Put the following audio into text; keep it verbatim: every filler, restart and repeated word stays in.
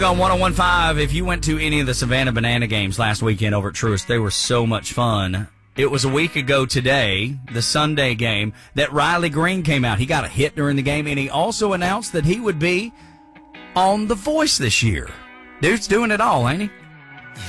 On one oh one point five, if you went to any of the Savannah Banana games last weekend over at Truist, they were so much fun. It was a week ago today, the Sunday game, that Riley Green came out. He got a hit during the game, and he also announced that he would be on The Voice this year. Dude's doing it all, ain't he?